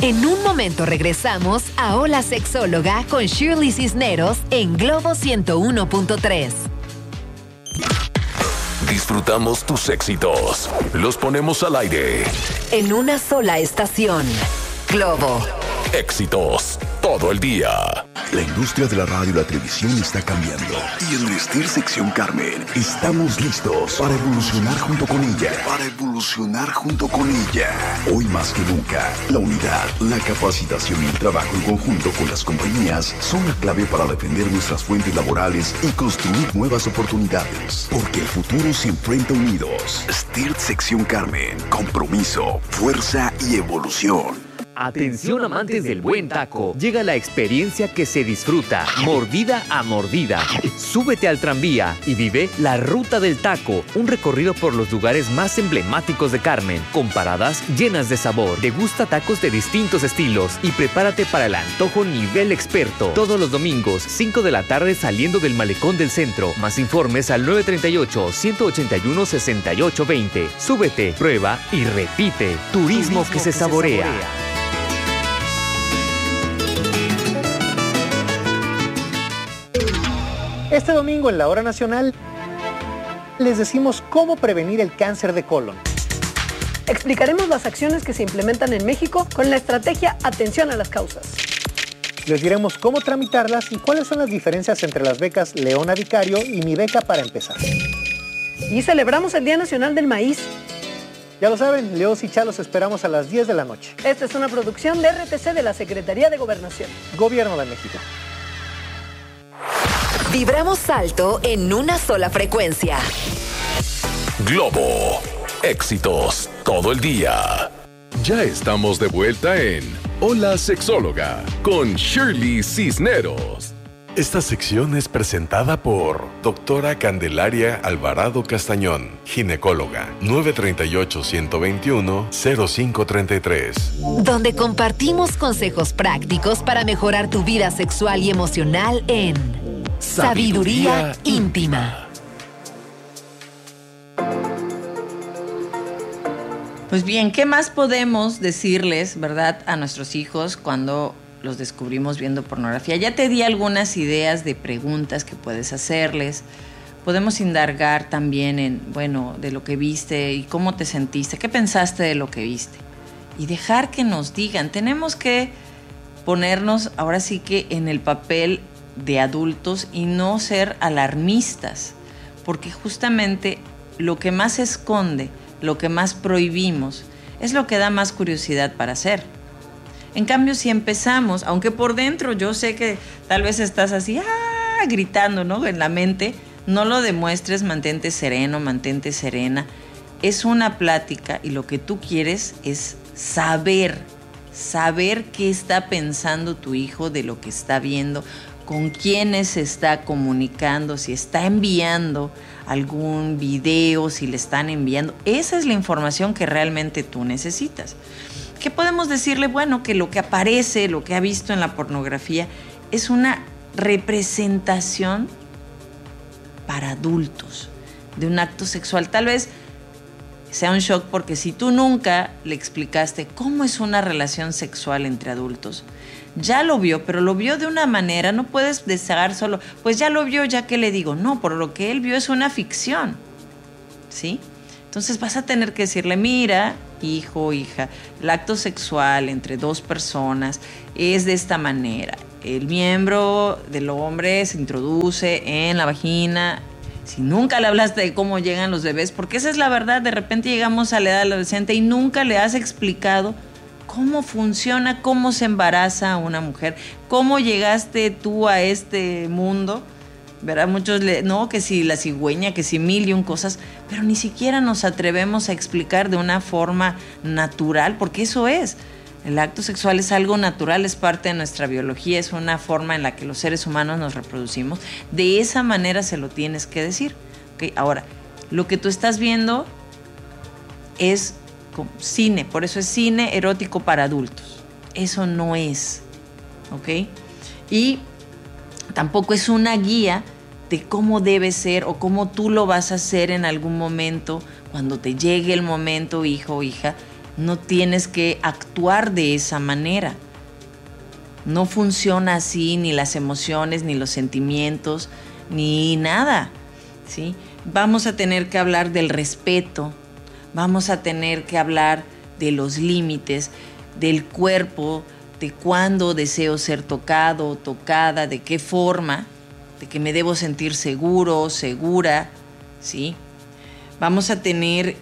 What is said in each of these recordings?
En un momento regresamos a Hola Sexóloga con Shirley Cisneros en Globo 101.3. Disfrutamos tus éxitos. Los ponemos al aire. En una sola estación. Globo. Éxitos todo el día. La industria de la radio y la televisión está cambiando. Y en Vestir Sección Carmen estamos listos para evolucionar junto con ella. Hoy más que nunca, la unidad, la capacitación y el trabajo en conjunto con las compañías son la clave para defender nuestras fuentes laborales y construir nuevas oportunidades. Porque el futuro se enfrenta unidos. Vestir Sección Carmen. Compromiso, fuerza y evolución. Atención amantes del buen taco, llega la experiencia que se disfruta, mordida a mordida. Súbete al tranvía y vive la Ruta del Taco, un recorrido por los lugares más emblemáticos de Carmen, con paradas llenas de sabor. Degusta tacos de distintos estilos y prepárate para el antojo nivel experto. Todos los domingos, 5 de la tarde saliendo del Malecón del Centro. Más informes al 938-181-6820. Súbete, prueba y repite. Turismo que se saborea. Este domingo en la Hora Nacional les decimos cómo prevenir el cáncer de colon. Explicaremos las acciones que se implementan en México con la estrategia Atención a las Causas. Les diremos cómo tramitarlas y cuáles son las diferencias entre las becas Leona Vicario y Mi Beca para empezar. Y celebramos el Día Nacional del Maíz. Ya lo saben, Leos y Chalos esperamos a las 10 de la noche. Esta es una producción de RTC de la Secretaría de Gobernación. Gobierno de México. Vibramos alto en una sola frecuencia. Globo. Éxitos todo el día. Ya estamos de vuelta en Hola Sexóloga con Shirley Cisneros. Esta sección es presentada por Doctora Candelaria Alvarado Castañón, ginecóloga, 938-121-0533. Donde compartimos consejos prácticos para mejorar tu vida sexual y emocional en Sabiduría Íntima. Pues bien, ¿qué más podemos decirles, verdad, a nuestros hijos cuando los descubrimos viendo pornografía? Ya te di algunas ideas de preguntas que puedes hacerles. Podemos indagar también en, bueno, de lo que viste y cómo te sentiste, qué pensaste de lo que viste. Y dejar que nos digan. Tenemos que ponernos ahora sí que en el papel de adultos y no ser alarmistas, porque justamente lo que más esconde, lo que más prohibimos, es lo que da más curiosidad para hacer. En cambio, si empezamos, aunque por dentro yo sé que tal vez estás así, gritando, ¿no?, en la mente, no lo demuestres, mantente sereno, mantente serena. Es una plática y lo que tú quieres es saber qué está pensando tu hijo de lo que está viendo, con quiénes se está comunicando, si está enviando algún video, si le están enviando. Esa es la información que realmente tú necesitas. ¿Qué podemos decirle? Bueno, que lo que aparece, lo que ha visto en la pornografía, es una representación para adultos de un acto sexual. Tal vez sea un shock porque si tú nunca le explicaste cómo es una relación sexual entre adultos, ya lo vio, pero lo vio de una manera, no puedes desear solo, pues ya lo vio, ya que le digo, no, por lo que él vio es una ficción, ¿sí? Entonces vas a tener que decirle, mira, hijo, hija, el acto sexual entre dos personas es de esta manera. El miembro del hombre se introduce en la vagina. Si nunca le hablaste de cómo llegan los bebés, porque esa es la verdad, de repente llegamos a la edad adolescente y nunca le has explicado cómo funciona, cómo se embaraza una mujer, cómo llegaste tú a este mundo, ¿verdad? Muchos, no, que si la cigüeña, que si mil y un cosas, pero ni siquiera nos atrevemos a explicar de una forma natural, porque eso es. El acto sexual es algo natural, es parte de nuestra biología, es una forma en la que los seres humanos nos reproducimos. De esa manera se lo tienes que decir. ¿Okay? Ahora, lo que tú estás viendo es cine, por eso es cine erótico para adultos. Eso no es, ¿ok? Y tampoco es una guía de cómo debe ser o cómo tú lo vas a hacer en algún momento, cuando te llegue el momento, hijo o hija, No tienes que actuar de esa manera. No funciona así ni las emociones, ni los sentimientos, ni nada, ¿sí? Vamos a tener que hablar del respeto, vamos a tener que hablar de los límites, del cuerpo, de cuándo deseo ser tocado o tocada, de qué forma, de que me debo sentir seguro, segura, ¿sí? Vamos a tener,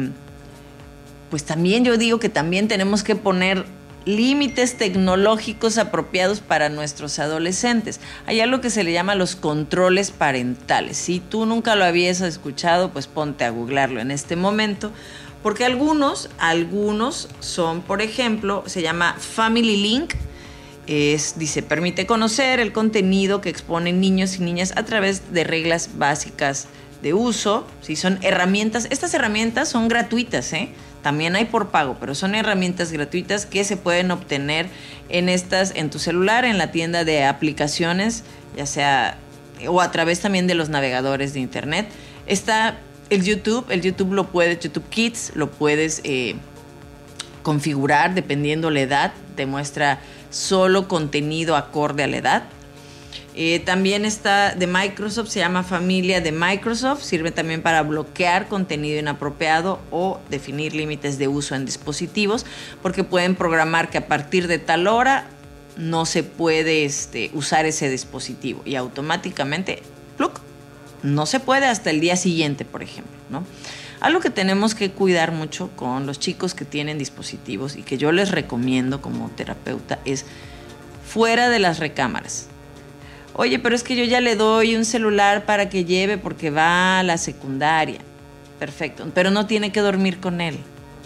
pues también yo digo que también tenemos que poner límites tecnológicos apropiados para nuestros adolescentes. Hay algo que se le llama los controles parentales. Si tú nunca lo habías escuchado, pues ponte a googlearlo en este momento, porque algunos son, por ejemplo, se llama Family Link. Dice, permite conocer el contenido que exponen niños y niñas a través de reglas básicas de uso. ¿Sí? Son herramientas, estas herramientas son gratuitas, También hay por pago, pero son herramientas gratuitas que se pueden obtener en tu celular, en la tienda de aplicaciones, ya sea, o a través también de los navegadores de internet. Está el YouTube YouTube Kids, lo puedes configurar dependiendo la edad, te muestra solo contenido acorde a la edad. También está de Microsoft, se llama Familia de Microsoft, sirve también para bloquear contenido inapropiado o definir límites de uso en dispositivos, porque pueden programar que a partir de tal hora no se puede usar ese dispositivo y automáticamente ¡pluc!, no se puede hasta el día siguiente, por ejemplo, ¿no? Algo que tenemos que cuidar mucho con los chicos que tienen dispositivos y que yo les recomiendo como terapeuta es fuera de las recámaras. Oye, pero es que yo ya le doy un celular para que lleve porque va a la secundaria. Perfecto, pero no tiene que dormir con él.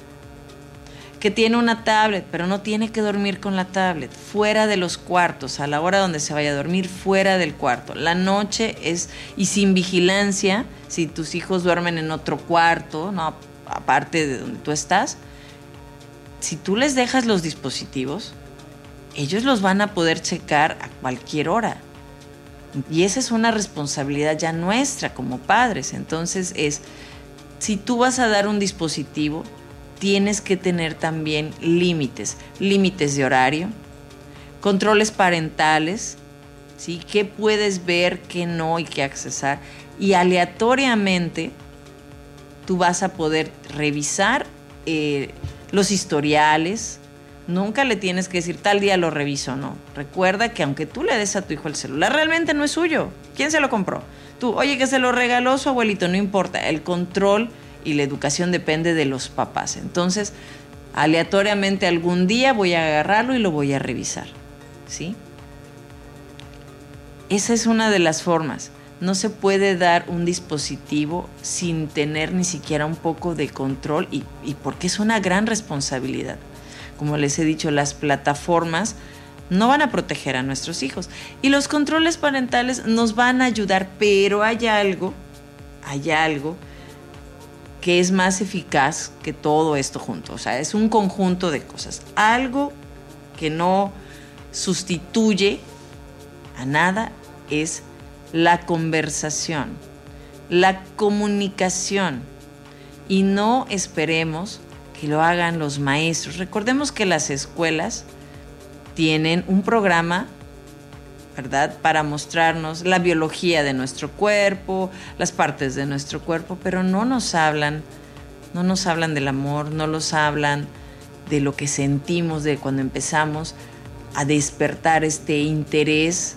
Que tiene una tablet, pero no tiene que dormir con la tablet. Fuera de los cuartos, a la hora donde se vaya a dormir, fuera del cuarto. La noche y sin vigilancia, si tus hijos duermen en otro cuarto, no, aparte de donde tú estás, si tú les dejas los dispositivos, ellos los van a poder checar a cualquier hora. Y esa es una responsabilidad ya nuestra como padres. Entonces si tú vas a dar un dispositivo, tienes que tener también límites de horario, controles parentales, ¿sí? Qué puedes ver, qué no y qué accesar. Y aleatoriamente tú vas a poder revisar los historiales. Nunca le tienes que decir tal día lo reviso, no. Recuerda que aunque tú le des a tu hijo el celular, realmente no es suyo. ¿Quién se lo compró? Tú, oye, que se lo regaló su abuelito, no importa. El control y la educación depende de los papás. Entonces, aleatoriamente algún día voy a agarrarlo y lo voy a revisar, ¿sí? Esa es una de las formas. No se puede dar un dispositivo sin tener ni siquiera un poco de control y porque es una gran responsabilidad. Como les he dicho, las plataformas no van a proteger a nuestros hijos. Y los controles parentales nos van a ayudar, pero hay algo que es más eficaz que todo esto junto. O sea, es un conjunto de cosas. Algo que no sustituye a nada es la conversación, la comunicación. Y no esperemos que lo hagan los maestros. Recordemos que las escuelas tienen un programa, ¿verdad?, para mostrarnos la biología de nuestro cuerpo, las partes de nuestro cuerpo, pero no nos hablan del amor, no nos hablan de lo que sentimos de cuando empezamos a despertar este interés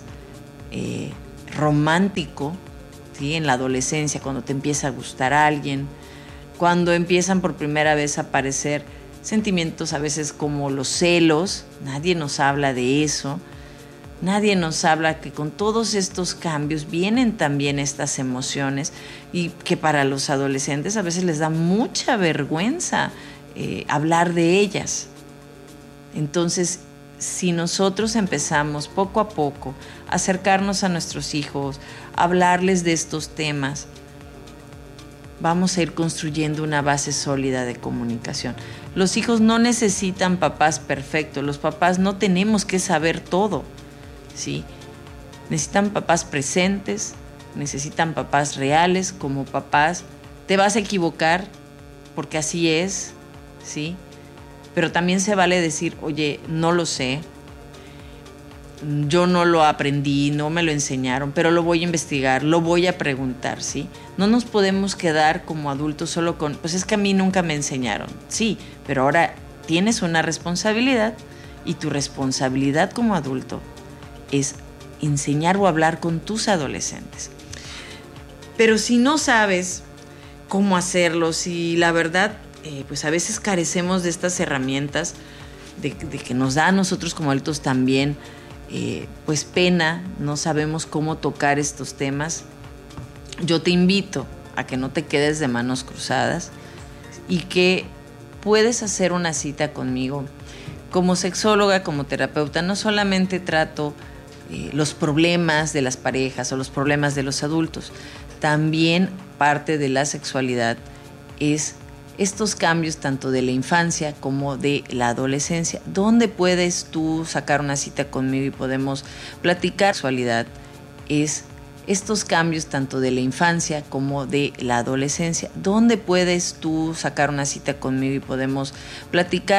romántico, ¿sí?, en la adolescencia, cuando te empieza a gustar a alguien, cuando empiezan por primera vez a aparecer sentimientos a veces como los celos. Nadie nos habla de eso. Nadie nos habla que con todos estos cambios vienen también estas emociones y que para los adolescentes a veces les da mucha vergüenza hablar de ellas. Entonces, si nosotros empezamos poco a poco a acercarnos a nuestros hijos, a hablarles de estos temas, vamos a ir construyendo una base sólida de comunicación. Los hijos no necesitan papás perfectos, los papás no tenemos que saber todo, ¿sí? Necesitan papás presentes, necesitan papás reales. Como papás te vas a equivocar porque así es, ¿sí? pero también se vale decir, oye, no lo sé, yo no lo aprendí, no me lo enseñaron, pero lo voy a investigar, lo voy a preguntar, ¿sí? No nos podemos quedar como adultos solo con, pues es que a mí nunca me enseñaron. Sí, pero ahora tienes una responsabilidad y tu responsabilidad como adulto es enseñar o hablar con tus adolescentes. Pero si no sabes cómo hacerlo, si la verdad, pues a veces carecemos de estas herramientas, de que nos da a nosotros como adultos también, pues pena, no sabemos cómo tocar estos temas, yo te invito a que no te quedes de manos cruzadas y que puedes hacer una cita conmigo. Como sexóloga, como terapeuta, no solamente trato los problemas de las parejas o los problemas de los adultos, también parte de la sexualidad es estos cambios tanto de la infancia como de la adolescencia. ¿Dónde puedes tú sacar una cita conmigo y podemos platicar? Sexualidad es estos cambios tanto de la infancia como de la adolescencia. ¿Dónde puedes tú sacar una cita conmigo y podemos platicar?